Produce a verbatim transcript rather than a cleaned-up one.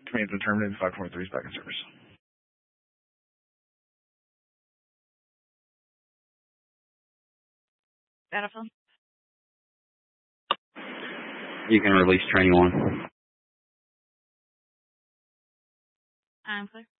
Commands been terminated. five twenty-three is back in service. Battlefield. You can release training one. I'm clear.